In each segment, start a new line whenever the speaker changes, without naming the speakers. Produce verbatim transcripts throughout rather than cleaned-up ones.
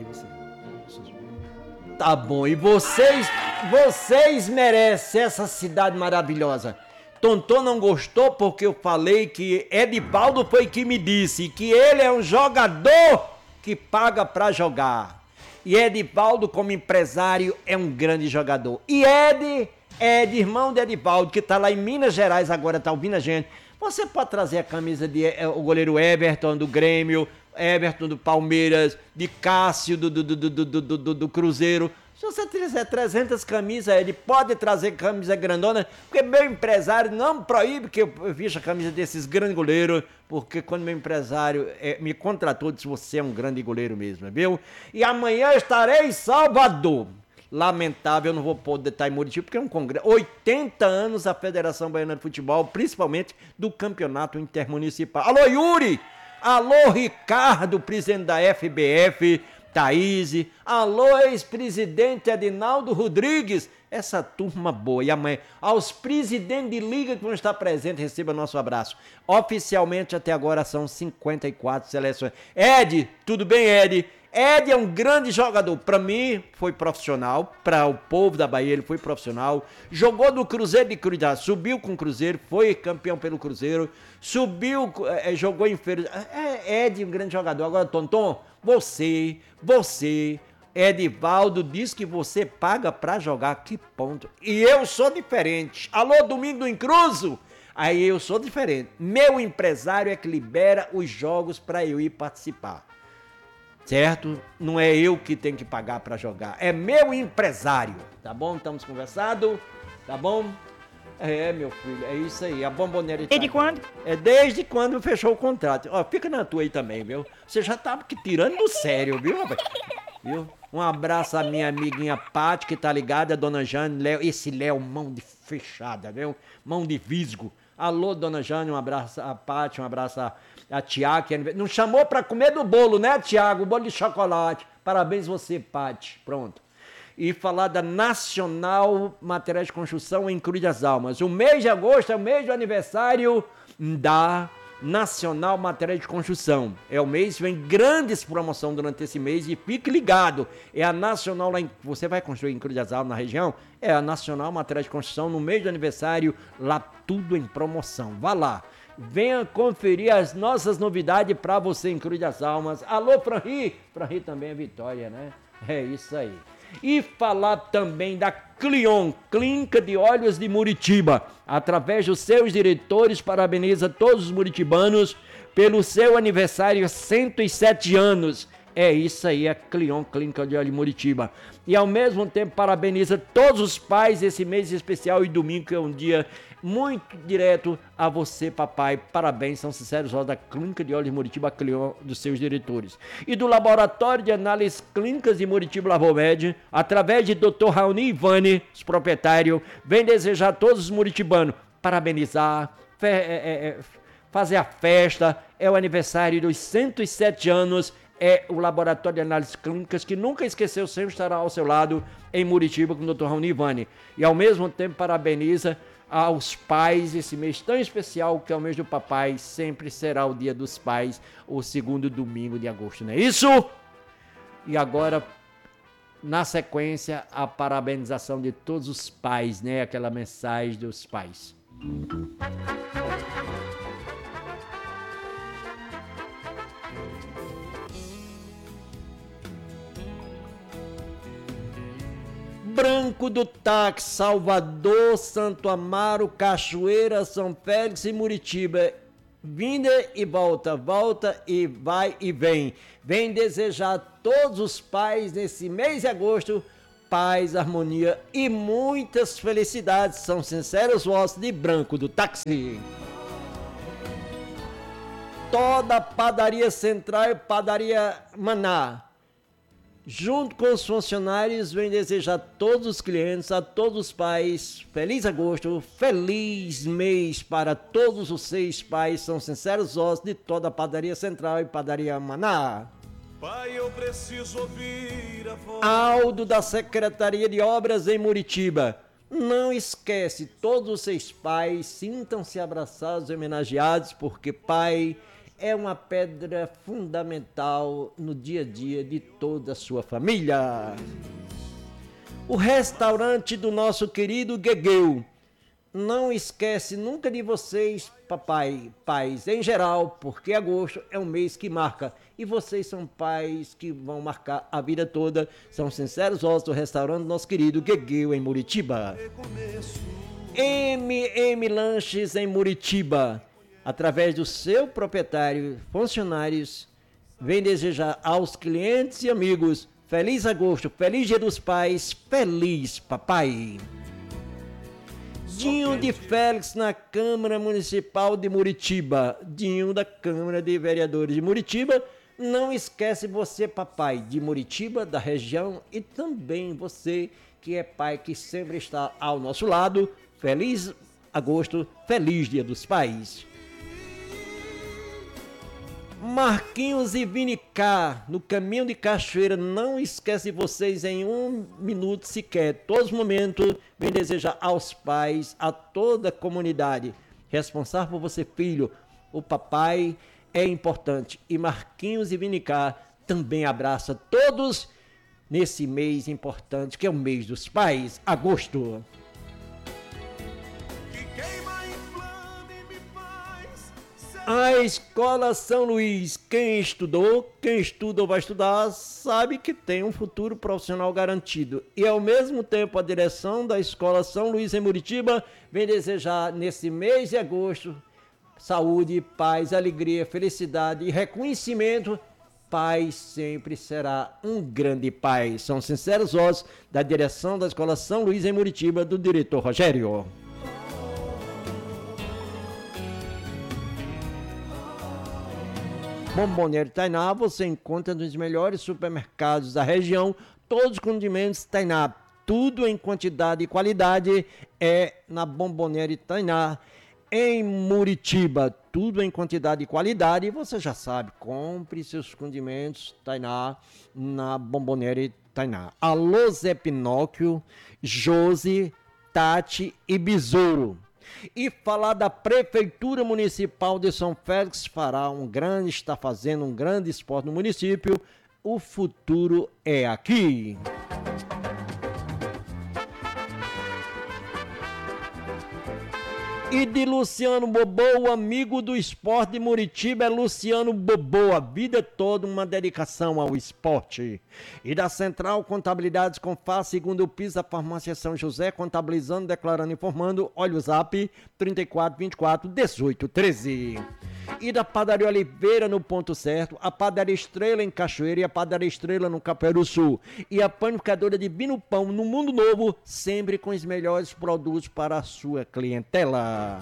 você. Tá bom, e vocês, vocês merecem essa cidade maravilhosa. Tonton não gostou porque eu falei que Edivaldo foi que me disse que ele é um jogador que paga pra jogar. E Edivaldo, como empresário, é um grande jogador. E Ed, Ed, irmão de Edivaldo, que tá lá em Minas Gerais agora, tá ouvindo a gente. Você pode trazer a camisa de é, o goleiro Everton do Grêmio, Everton do Palmeiras, de Cássio do, do, do, do, do, do, do Cruzeiro. Se você fizer trezentas camisas, ele pode trazer camisa grandona, porque meu empresário não proíbe que eu vista a camisa desses grandes goleiros, porque quando meu empresário é, me contratou, disse, você é um grande goleiro mesmo, viu? E amanhã estarei em Salvador. Lamentável, eu não vou poder estar em Muritiba, porque é um congresso. oitenta anos a Federação Baiana de Futebol, principalmente do Campeonato Intermunicipal. Alô, Yuri! Alô, Ricardo, presidente da F B F, Thaís, alô, ex-presidente Adinaldo Rodrigues, essa turma boa. E amanhã, aos presidentes de liga que vão estar presentes, receba nosso abraço. Oficialmente, até agora, são cinquenta e quatro seleções. Ed, tudo bem, Ed? Ed é um grande jogador. Para mim, foi profissional. Para o povo da Bahia, ele foi profissional. Jogou no Cruzeiro de Cruz, subiu com o Cruzeiro, foi campeão pelo Cruzeiro. Subiu, é, jogou em feira. É, Ed, um grande jogador. Agora, Tonton, você, você, Edivaldo, diz que você paga pra jogar. Que ponto. E eu sou diferente. Alô, Domingo do Incruso? Aí eu sou diferente. Meu empresário é que libera os jogos pra eu ir participar. Certo? Não é eu que tenho que pagar pra jogar. É meu empresário. Tá bom? Estamos conversando? Tá bom? É, meu filho, é isso aí. A Bombonera...
Desde tá... quando?
É desde quando fechou o contrato. Ó, fica na tua aí também, viu? Você já tá tirando do sério, viu, rapaz? Viu? Um abraço à minha amiguinha Paty, que tá ligada, a dona Jane, Léo, esse Léo, mão de fechada, viu? Mão de visgo. Alô, dona Jane, um abraço a Paty, um abraço a, a Tiago, que não chamou pra comer do bolo, né, Tiago? O bolo de chocolate. Parabéns você, Paty. Pronto. E falar da Nacional Materiais de Construção em Cruz das Almas. O mês de agosto é o mês do aniversário da Nacional Materiais de Construção. É o mês, vem grandes promoções durante esse mês e fique ligado. É a Nacional, lá em, você vai construir em Cruz das Almas, na região? É a Nacional Materiais de Construção, no mês do aniversário, lá tudo em promoção. Vá lá. Venha conferir as nossas novidades para você em Cruz das Almas. Alô, Franri! Franri também é Vitória, né? É isso aí. E falar também da Clion, Clínica de Óleos de Muritiba. Através dos seus diretores, parabeniza todos os muritibanos pelo seu aniversário, cento e sete anos. É isso aí, a Clion, Clínica de Óleos de Muritiba. E ao mesmo tempo parabeniza todos os pais esse mês especial e domingo, que é um dia muito direto a você, papai. Parabéns, são sinceros olhos da Clínica de Óleos de Muritiba, Clion, dos seus diretores. E do Laboratório de Análises Clínicas de Muritiba Lavomed, através de doutor Raoni Ivani, os proprietários, vem desejar a todos os muritibanos parabenizar, fe, é, é, fazer a festa. É o aniversário dos cento e sete anos. É o Laboratório de Análises Clínicas, que nunca esqueceu, sempre estará ao seu lado em Muritiba com o doutor Raoni Ivani. E ao mesmo tempo parabeniza aos pais, esse mês tão especial que é o mês do papai, sempre será o dia dos pais, o segundo domingo de agosto, não é isso? E agora, na sequência, a parabenização de todos os pais, né? Aquela mensagem dos pais. Branco do Táxi, Salvador, Santo Amaro, Cachoeira, São Félix e Muritiba. Vinda e volta, volta e vai e vem. Vem desejar a todos os pais nesse mês de agosto paz, harmonia e muitas felicidades. São sinceros votos de Branco do Táxi. Toda a Padaria Central e Padaria Maná, junto com os funcionários, vem desejar a todos os clientes, a todos os pais, feliz agosto, feliz mês para todos os seis pais. São sinceros votos de toda a Padaria Central e Padaria Maná.
Pai, eu preciso ouvir a voz.
Aldo, da Secretaria de Obras em Muritiba. Não esquece, todos os seis pais sintam-se abraçados e homenageados, porque pai é uma pedra fundamental no dia a dia de toda a sua família. O restaurante do nosso querido Guegueu não esquece nunca de vocês, papai, pais em geral, porque agosto é um mês que marca e vocês são pais que vão marcar a vida toda. São sinceros ossos do restaurante do nosso querido Guegueu em Muritiba. M M Lanches em Muritiba, através do seu proprietário, funcionários, vem desejar aos clientes e amigos feliz agosto, feliz Dia dos Pais, feliz papai. Dinho de Félix na Câmara Municipal de Muritiba. Dinho da Câmara de Vereadores de Muritiba. Não esquece você, papai de Muritiba, da região, e também você que é pai que sempre está ao nosso lado. Feliz agosto, feliz Dia dos Pais. Marquinhos e Vinicá, no caminho de Cachoeira, não esquece vocês em um minuto sequer. Todos os momentos, vem desejar aos pais, a toda a comunidade responsável por você, filho. O papai é importante. E Marquinhos e Vinicá também abraça todos nesse mês importante, que é o mês dos pais, agosto. A Escola São Luís, quem estudou, quem estuda ou vai estudar, sabe que tem um futuro profissional garantido. E ao mesmo tempo a direção da Escola São Luís em Muritiba vem desejar nesse mês de agosto saúde, paz, alegria, felicidade e reconhecimento. Pai sempre será um grande pai. São sinceros ossos da direção da Escola São Luís em Muritiba, do diretor Rogério. Bomboniere Tainá você encontra nos melhores supermercados da região, todos os condimentos Tainá, tudo em quantidade e qualidade é na Bomboniere Tainá, em Muritiba, tudo em quantidade e qualidade, você já sabe, compre seus condimentos Tainá na Bomboniere Tainá. Alô Zé Pinóquio, Josi, Tati e Besouro. E falar da Prefeitura Municipal de São Félix, fará um grande, está fazendo um grande esporte no município. O futuro é aqui. E de Luciano Bobô, o amigo do esporte de Muritiba é Luciano Bobô, a vida toda uma dedicação ao esporte. E da Central Contabilidades com F A, segundo o piso da Farmácia São José, contabilizando, declarando, informando, olha o zap, trinta e quatro, vinte e quatro, dezoito, treze. E da Padaria Oliveira no Ponto Certo, a Padaria Estrela em Cachoeira e a Padaria Estrela no Caperu Sul. E a Panificadora de Vino Pão no Mundo Novo, sempre com os melhores produtos para a sua clientela.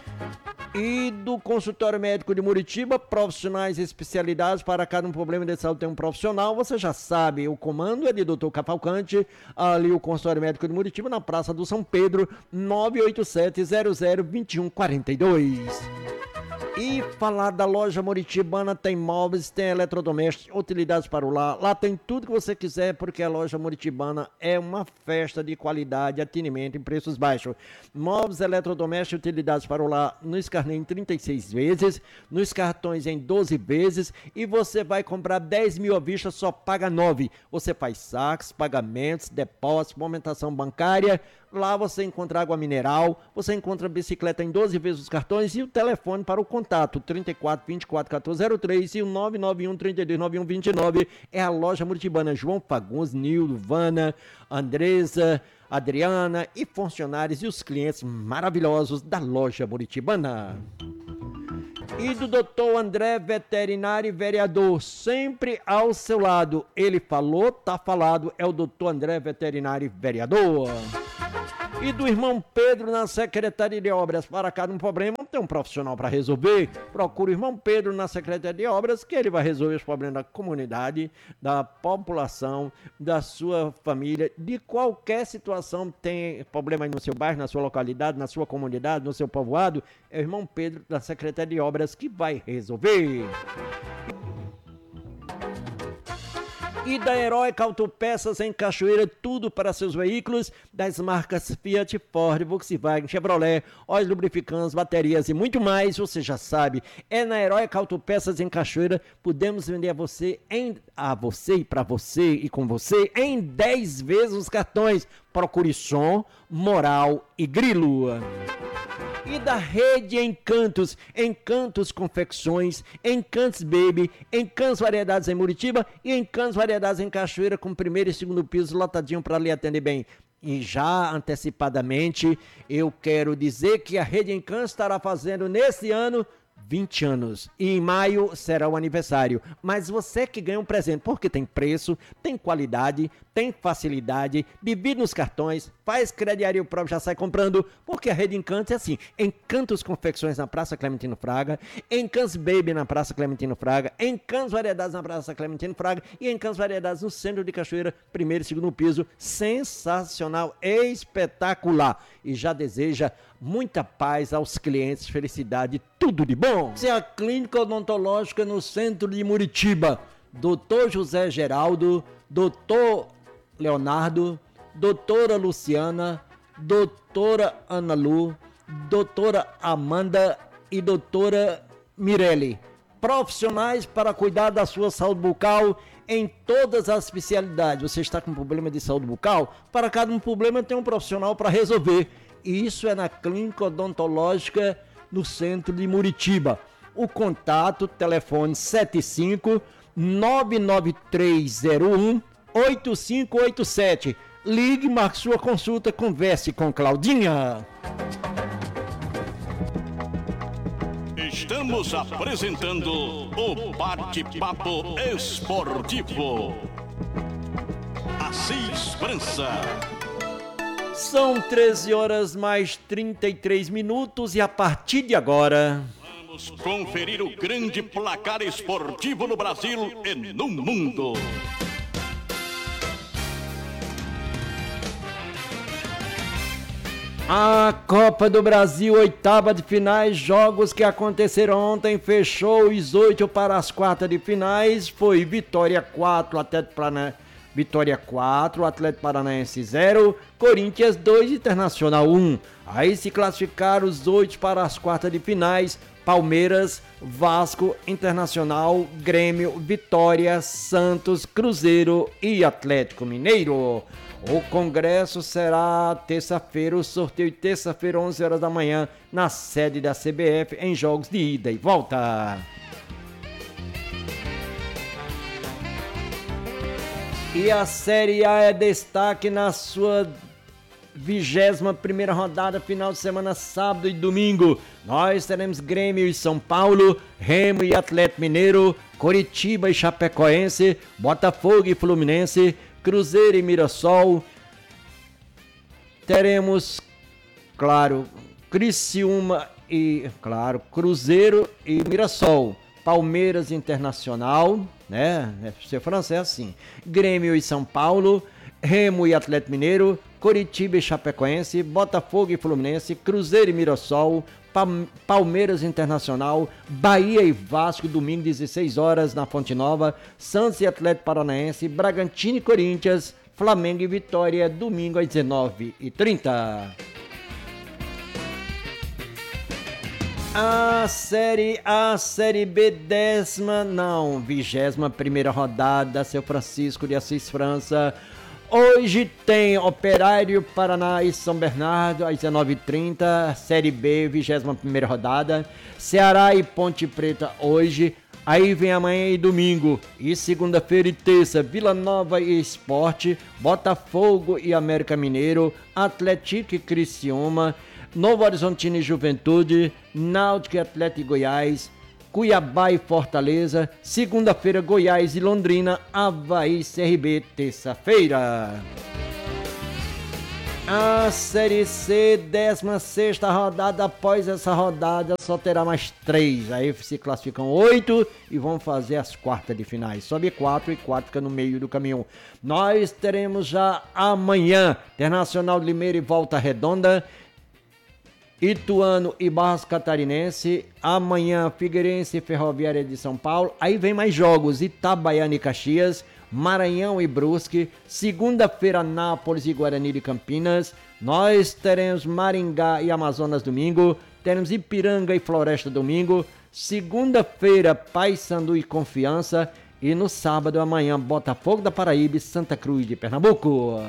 E do Consultório Médico de Muritiba, profissionais e especialidades para cada um problema de saúde tem um profissional, você já sabe, o comando é de doutor Cavalcante, ali o Consultório Médico de Muritiba, na Praça do São Pedro, nove oito sete, zero zero, dois um quatro dois. E falar da loja Muritibana, tem móveis, tem eletrodomésticos, utilidades para o lar. Lá tem tudo que você quiser, porque a loja Muritibana é uma festa de qualidade, atendimento em preços baixos. Móveis, eletrodomésticos, utilidades para o lar nos carnês em trinta e seis vezes, nos cartões em doze vezes, e você vai comprar dez mil à vista, só paga nove. Você faz saques, pagamentos, depósitos, movimentação bancária. Lá você encontra água mineral, você encontra bicicleta em doze vezes os cartões e o telefone para o contato trinta e quatro, vinte e quatro, quatorze zero três e o nove nove um, trinta e dois, noventa e um, vinte e nove é a loja Muritibana. João Fagundes, Nildo, Vana, Andresa, Adriana e funcionários e os clientes maravilhosos da loja Muritibana. E do doutor André, veterinário e vereador, sempre ao seu lado. Ele falou, tá falado, é o doutor André, veterinário e vereador. E do irmão Pedro na Secretaria de Obras, para cada um problema tem um profissional para resolver. Procura o irmão Pedro na Secretaria de Obras, que ele vai resolver os problemas da comunidade, da população, da sua família, de qualquer situação. Tem problema aí no seu bairro, na sua localidade, na sua comunidade, no seu povoado, é o irmão Pedro da Secretaria de Obras que vai resolver. E da Heróica Autopeças em Cachoeira, tudo para seus veículos, das marcas Fiat, Ford, Volkswagen, Chevrolet, óleos lubrificantes, baterias e muito mais, você já sabe. É na Heróica Autopeças em Cachoeira, podemos vender a você, em, a você e para você e com você, em dez vezes os cartões. Procure som, moral e grilo. E da Rede Encantos, Encantos Confecções, Encantos Baby, Encantos Variedades em Muritiba e Encantos Variedades em Cachoeira, com primeiro e segundo piso lotadinho para lhe atender bem. E já antecipadamente, eu quero dizer que a Rede Encantos estará fazendo nesse ano vinte anos, e em maio será o aniversário, mas você que ganha um presente, porque tem preço, tem qualidade, tem facilidade, divide nos cartões, faz crediário próprio, já sai comprando, porque a Rede Encantos é assim, Encantos Confecções na Praça Clementino Fraga, Encantos Baby na Praça Clementino Fraga, Encantos Variedades na Praça Clementino Fraga e Encantos Variedades no centro de Cachoeira, primeiro e segundo piso, sensacional, espetacular, e já deseja muita paz aos clientes, felicidade, tudo de bom. Essa é a Clínica Odontológica no centro de Muritiba. doutor José Geraldo, doutor Leonardo, doutora Luciana, doutora Ana Lu, doutora Amanda e doutora Mirelle. Profissionais para cuidar da sua saúde bucal em todas as especialidades. Você está com problema de saúde bucal? Para cada um problema tem um profissional para resolver. E isso é na Clínica Odontológica no centro de Muritiba. O contato, telefone sete cinco nove nove três zero um oito cinco oito sete. Ligue, marque sua consulta, converse com Claudinha.
Estamos apresentando o Bate-Papo Esportivo. Assis França.
São treze horas mais trinta e três minutos e a partir de agora
vamos conferir o grande placar esportivo no Brasil e no mundo.
A Copa do Brasil, oitava de finais, jogos que aconteceram ontem, fechou os oito para as quartas de finais, foi Vitória quatro, Atlético Paranaense, Vitória quatro, Atlético Paranaense zero, Corinthians dois, Internacional um. Aí se classificaram os oito para as quartas de finais, Palmeiras, Vasco, Internacional, Grêmio, Vitória, Santos, Cruzeiro e Atlético Mineiro. O congresso será terça-feira, o sorteio terça-feira, onze horas da manhã, na sede da C B F, em jogos de ida e volta. E a Série A é destaque na sua vigésima primeira rodada, final de semana, sábado e domingo. Nós teremos Grêmio e São Paulo, Remo e Atlético Mineiro, Coritiba e Chapecoense, Botafogo e Fluminense, Cruzeiro e Mirassol. Teremos, claro, Criciúma e, claro, Cruzeiro e Mirassol. Palmeiras Internacional, né? Ser francês é assim. Grêmio e São Paulo, Remo e Atlético Mineiro, Coritiba e Chapecoense, Botafogo e Fluminense, Cruzeiro e Mirassol, Palmeiras Internacional, Bahia e Vasco, domingo, dezesseis horas, na Fonte Nova, Santos e Atlético Paranaense, Bragantino e Corinthians, Flamengo e Vitória, domingo às dezenove e trinta. A série A, série B, décima, não, vigésima primeira rodada, Seu Francisco de Assis França. Hoje tem Operário, Paraná e São Bernardo, às dezenove e trinta, série B, vigésima primeira rodada. Ceará e Ponte Preta hoje, aí vem amanhã e domingo. E segunda-feira e terça, Vila Nova e Sport, Botafogo e América Mineiro, Atlético e Criciúma, Novo Horizontino e Juventude, Náutico e Atlético e Goiás, Cuiabá e Fortaleza, segunda-feira Goiás e Londrina, Avaí e C R B, terça-feira. A Série C, décima sexta rodada, após essa rodada só terá mais três, aí se classificam oito e vão fazer as quartas de finais, sobe quatro e quatro fica no meio do caminho. Nós teremos já amanhã, Internacional de Limeira e Volta Redonda, Ituano e Barras Catarinense. Amanhã, Figueirense e Ferroviária de São Paulo. Aí vem mais jogos, Itabaiana e Caxias, Maranhão e Brusque. Segunda-feira, Nápoles e Guarani de Campinas. Nós teremos Maringá e Amazonas domingo. Teremos Ipiranga e Floresta domingo. Segunda-feira, Paysandu e Confiança. E no sábado, amanhã, Botafogo da Paraíba e Santa Cruz de Pernambuco.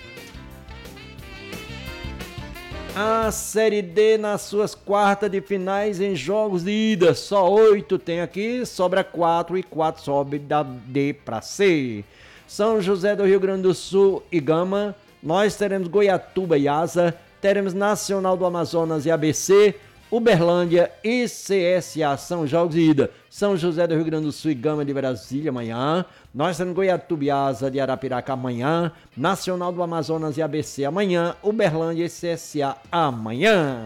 A Série D nas suas quartas de finais em jogos de ida. Só oito tem aqui, sobra quatro e quatro sobe da D para C. São José do Rio Grande do Sul e Gama. Nós teremos Goiatuba e Asa. Teremos Nacional do Amazonas e A B C. Uberlândia e C S A são jogos de ida. São José do Rio Grande do Sul e Gama de Brasília amanhã. Nós temos Goiatuba e Asa de Arapiraca amanhã. Nacional do Amazonas e A B C amanhã. Uberlândia e C S A amanhã.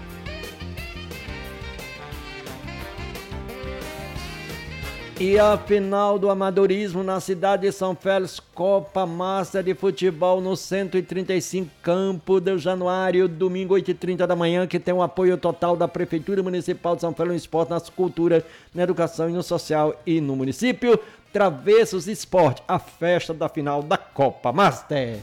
E a final do amadorismo na cidade de São Félix, Copa Master de Futebol no cento e trinta e cinco Campo de Januário, domingo oito e trinta da manhã, que tem o apoio total da Prefeitura Municipal de São Félix no esporte, na cultura, na educação e no social e no município. Travessos Esporte, a festa da final da Copa Master.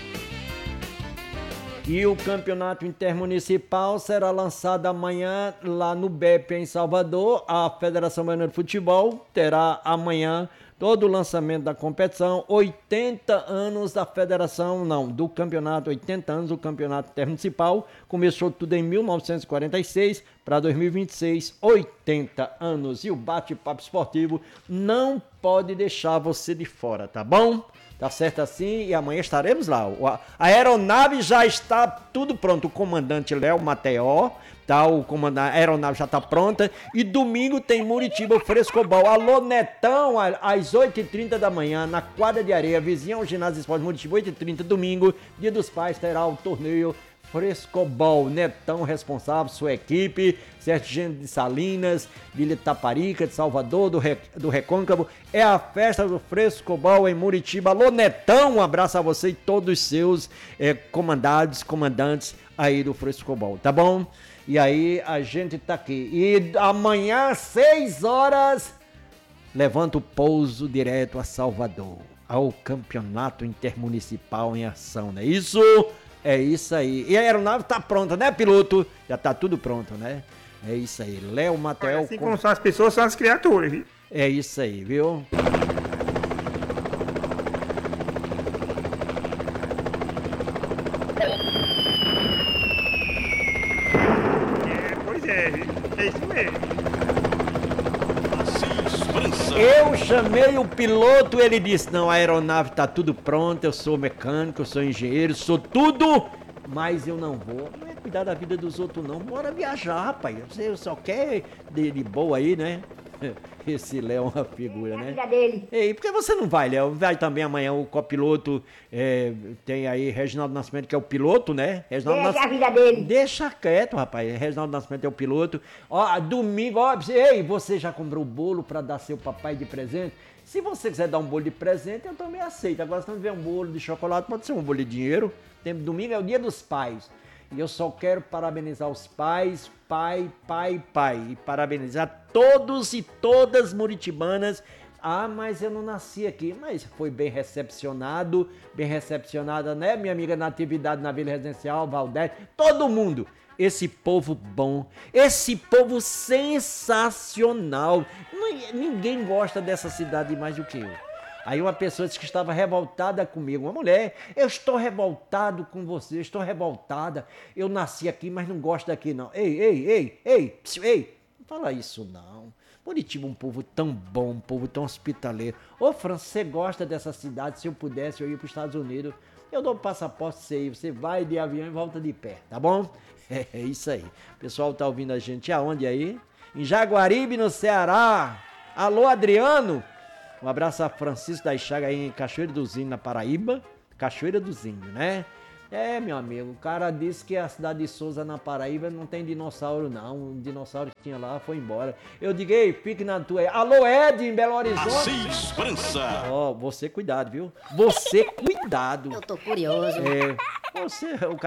E o campeonato intermunicipal será lançado amanhã lá no B E P em Salvador. A Federação Baiana de Futebol terá amanhã todo o lançamento da competição. oitenta anos da federação, não, do campeonato, oitenta anos do campeonato intermunicipal. Começou tudo em mil novecentos e quarenta e seis para dois mil e vinte e seis, oitenta anos. E o bate-papo esportivo não pode deixar você de fora, tá bom? Tá certo assim? E amanhã estaremos lá. A aeronave já está tudo pronto. O comandante Léo Mateó, tá? O comandante, a aeronave já está pronta. E domingo tem Muritiba Frescobol. Alô, Netão, às oito e trinta da manhã, na quadra de areia, vizinha ao ginásio Esporte Muritiba, oito e trinta, domingo, Dia dos Pais, terá o torneio Frescobol. Netão responsável, sua equipe, Serginho de Salinas, de Itaparica, de Salvador, do, Re, do Recôncavo. É a festa do Frescobol em Muritiba. Alô, Netão, um abraço a você e todos os seus é, comandados, comandantes aí do Frescobol, tá bom? E aí a gente tá aqui. E amanhã, seis horas, levanta o pouso direto a Salvador, ao Campeonato Intermunicipal em Ação, não é isso? É isso aí. E a aeronave tá pronta, né, piloto? Já tá tudo pronto, né? É isso aí. Léo Matel.
Assim como são as pessoas, são as criaturas, viu?
É isso aí, viu?
É, pois é, viu? É isso mesmo.
Eu chamei o piloto, ele disse, não, a aeronave tá tudo pronta, eu sou mecânico, eu sou engenheiro, sou tudo, mas eu não vou. Não é cuidar da vida dos outros não, bora viajar, rapaz. Você só quer de, de boa aí, né? Esse Léo é uma figura, né?
É a vida dele.
Ei, por que você não vai, Léo? Vai também amanhã o copiloto, é, tem aí Reginaldo Nascimento, que é o piloto, né? Reginaldo
Deixa
Nas...
a vida dele.
Deixa quieto, rapaz. Reginaldo Nascimento é o piloto. Ó, domingo, ó, ei, você já comprou o bolo pra dar seu papai de presente? Se você quiser dar um bolo de presente, eu também aceito. Agora, se não tiver um bolo de chocolate, pode ser um bolo de dinheiro. Tem, domingo é o dia dos pais. E eu só quero parabenizar os pais, pai, pai, pai. E parabenizar todos e todas muritibanas. Ah, mas eu não nasci aqui. Mas foi bem recepcionado, bem recepcionada, né? Minha amiga Natividade na Vila Residencial, Valdez, todo mundo. Esse povo bom, esse povo sensacional. Ninguém gosta dessa cidade mais do que eu. Aí uma pessoa disse que estava revoltada comigo, uma mulher, eu estou revoltado com você, eu estou revoltada, eu nasci aqui, mas não gosto daqui não. Ei, ei, ei, ei, psiu, ei, não fala isso não. Muritiba é um povo tão bom, um povo tão hospitaleiro. Ô, Fran, você gosta dessa cidade? Se eu pudesse, eu ia para os Estados Unidos, eu dou o passaporte, você, você vai de avião e volta de pé, tá bom? É, é isso aí. O pessoal tá ouvindo a gente aonde aí? Em Jaguaribe, no Ceará. Alô, Adriano? Um abraço a Francisco da Chaga aí em Cachoeira do Zinho, na Paraíba. Cachoeira do Zinho, né? É, meu amigo, o cara disse que a cidade de Souza, na Paraíba, não tem dinossauro, não. Um dinossauro que tinha lá foi embora. Eu digo, ei, fique na tua aí. Alô, Ed, em Belo Horizonte.
Assis França.
Ó, oh, você cuidado, viu? Você cuidado.
Eu tô curioso.
É, você, o cara disse,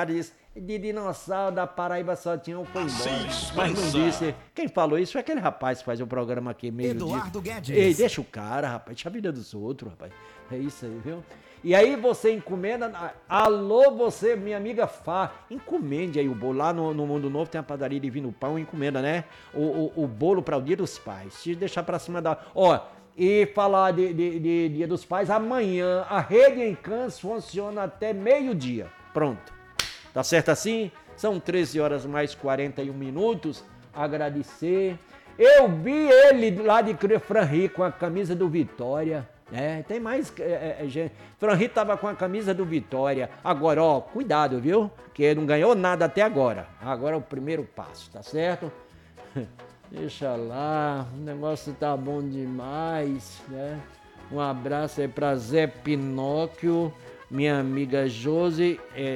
de dinossauro da Paraíba só tinha um foi embora.
Assis
Mas não
França.
disse. Quem falou isso foi aquele rapaz que faz o programa aqui meio
Eduardo
dia.
Guedes.
Ei, deixa o cara, rapaz. Deixa a vida dos outros, rapaz. É isso aí, viu? E aí você encomenda. Alô, você, minha amiga Fá. Encomende aí o bolo. Lá no, no Mundo Novo tem a padaria Divino Pão, encomenda, né? O, o, o bolo para o Dia dos Pais. Se deixar pra cima da. Ó. E falar de, de, de Dia dos Pais, amanhã a rede em Cans funciona até meio-dia. Pronto. Tá certo assim? São treze horas mais quarenta e um minutos. Agradecer. Eu vi ele lá de Franri com a camisa do Vitória. É, tem mais é, é, gente. Franri tava com a camisa do Vitória. Agora, ó, cuidado, viu? Que ele não ganhou nada até agora. Agora é o primeiro passo, tá certo? Deixa lá, o negócio tá bom demais, né? Um abraço aí pra Zé Pinóquio, minha amiga Josi, é,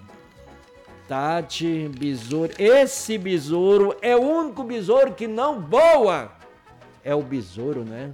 Tati, besouro. Esse besouro é o único besouro que não voa. É o besouro, né?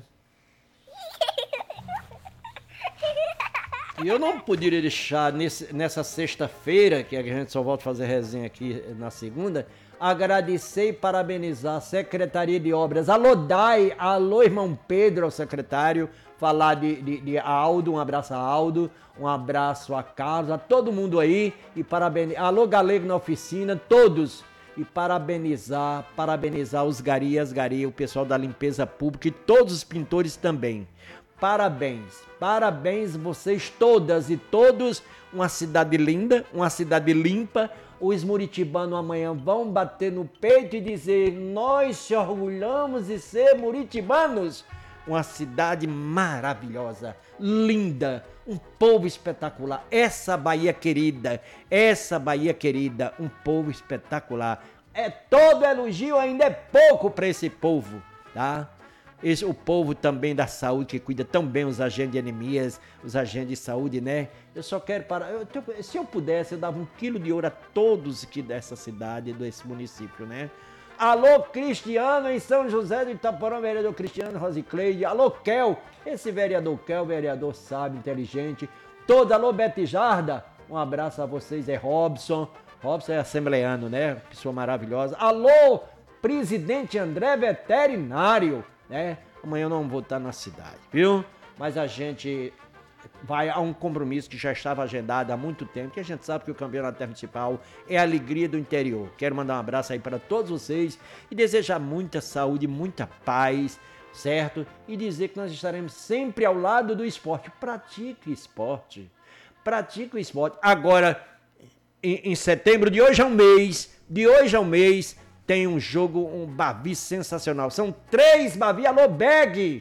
E eu não poderia deixar nesse, nessa sexta-feira, que a gente só volta a fazer resenha aqui na segunda, agradecer e parabenizar a Secretaria de Obras. Alô, Dai, alô, irmão Pedro, ao secretário, falar de, de, de Aldo, um abraço a Aldo, um abraço a Carlos, a todo mundo aí, e parabenizar, alô, Galego na oficina, todos, e parabenizar, parabenizar os gari, as gari, o pessoal da limpeza pública e todos os pintores também. Parabéns, parabéns vocês todas e todos, uma cidade linda, uma cidade limpa. Os muritibanos amanhã vão bater no peito e dizer: nós se orgulhamos de ser muritibanos. Uma cidade maravilhosa, linda, um povo espetacular. Essa Bahia querida, essa Bahia querida, um povo espetacular. É todo elogio, ainda é pouco para esse povo, tá? Esse, o povo também da saúde, que cuida tão bem os agentes de anemias, os agentes de saúde, né? Eu só quero parar. Eu, se eu pudesse, eu dava um quilo de ouro a todos aqui dessa cidade, desse município, né? Alô, Cristiano, em São José do Itaporã, vereador Cristiano Rosicleide. Alô, Kel, esse vereador Kel, vereador sábio, inteligente. Todo, alô, Betijarda, um abraço a vocês, é Robson. Robson é assembleano, né? Pessoa maravilhosa. Alô, presidente André Veterinário. Né? Amanhã eu não vou estar na cidade, viu? Mas a gente vai a um compromisso que já estava agendado há muito tempo, que a gente sabe que o campeonato municipal é a alegria do interior. Quero mandar um abraço aí para todos vocês e desejar muita saúde, muita paz, certo? E dizer que nós estaremos sempre ao lado do esporte. Pratique esporte. Pratique o esporte. Agora, em, em setembro, de hoje a um mês, de hoje a um mês, tem um jogo, um Bavi sensacional. São três Bavi, alô, Bag!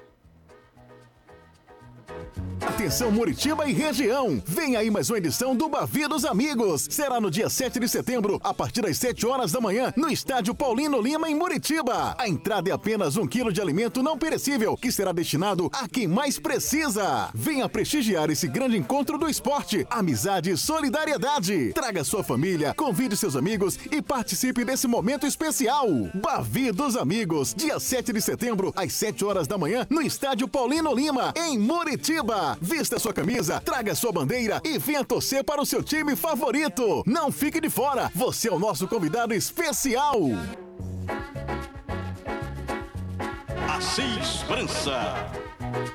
Atenção Muritiba e região, vem aí mais uma edição do Bavi dos Amigos. Será no dia sete de setembro, a partir das sete horas da manhã, no estádio Paulino Lima, em Muritiba. A entrada é apenas um quilo de alimento não perecível, que será destinado a quem mais precisa. Venha prestigiar esse grande encontro do esporte, amizade e solidariedade. Traga sua família, convide seus amigos e participe desse momento especial. Bavi dos Amigos, dia sete de setembro, às sete horas da manhã, no estádio Paulino Lima, em Muritiba. Vista sua camisa, traga sua bandeira e venha torcer para o seu time favorito. Não fique de fora, você é o nosso convidado especial.
Assis França.